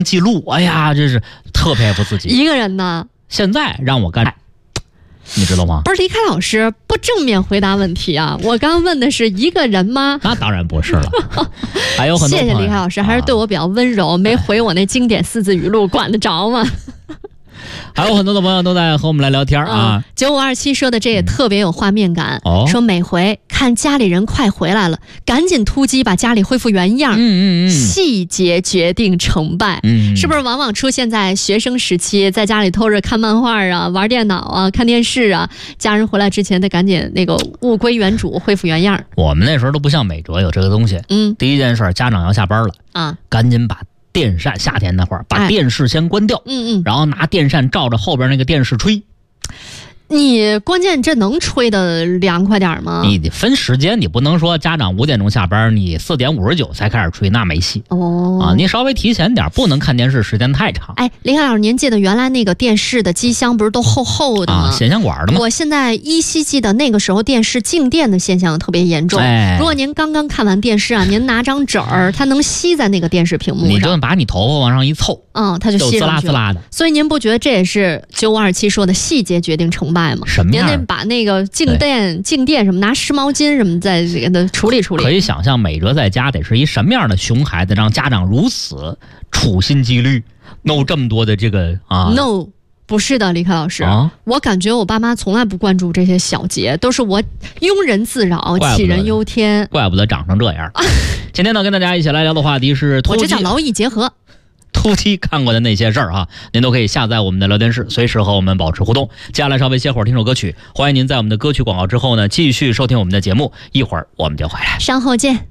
记录，哎呀，这是特佩服自己。 一个人呢？ 现在让我干，你知道吗？ 不是，李凯老师不正面回答问题啊！我刚问的是一个人吗？ 那当然不是了，还有很多。 谢谢李凯老师，还是对我比较温柔，没回我那经典4字语录，管得着吗？ 还有很多的朋友都在和我们来聊天啊。 9527说的这也特别有画面感，说每回看家里人快回来了，赶紧突击把家里恢复原样。细节决定成败。是不是往往出现在学生时期，在家里偷着看漫画啊、玩电脑啊、看电视啊，家人回来之前得赶紧那个物归原主，恢复原样。 我们那时候都不像美哲有这个东西。第一件事，家长要下班了啊，赶紧把电扇，夏天那会儿把电视先关掉，然后拿电扇照着后边那个电视吹。 你关键这能吹得凉快点吗？ 你得分时间，你不能说家长5点钟下班，你4点59才开始吹，那没戏。你稍微提前点，不能看电视时间太长。 林海老师，您记得原来那个电视的机箱不是都厚厚的吗？ 显像管的吗？ 我现在依稀记得那个时候电视静电的现象特别严重。如果您刚刚看完电视啊，您拿张纸儿，它能吸在那个电视屏幕上， 你就把你头发往上一凑， 它就吸上去了， 滋啦的。 所以您不觉得这也是9527说的细节决定成败吗？ 什么样？ 您得把那个静电什么，拿湿毛巾什么再给它处理处理。 可以想象美哲在家得是一什么样的熊孩子，让家长如此处心积虑弄这么多的这个 No， 不是的，李凯老师，我感觉我爸妈从来不关注这些小节，都是我庸人自扰，杞人忧天。 怪不得长成这样。今天呢，跟大家一起来聊的话题是我这叫劳逸结合。 突击看过的那些事儿您都可以下载我们的聊天室，随时和我们保持互动。接下来稍微歇会儿听首歌曲，欢迎您在我们的歌曲广告之后呢，继续收听我们的节目，一会儿我们就回来， 稍后见。